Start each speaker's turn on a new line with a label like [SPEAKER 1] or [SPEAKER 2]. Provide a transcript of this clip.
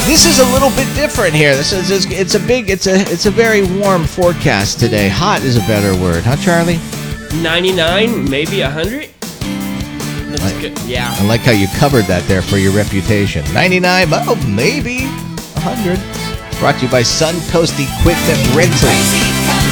[SPEAKER 1] This is a little bit different here. It's a very warm forecast today. Hot is a better word, huh, Charlie?
[SPEAKER 2] 99, maybe 100. That's good. Yeah.
[SPEAKER 1] I like how you covered that there for your reputation. 99, oh, maybe 100. Brought to you by Suncoast Equipment Rental.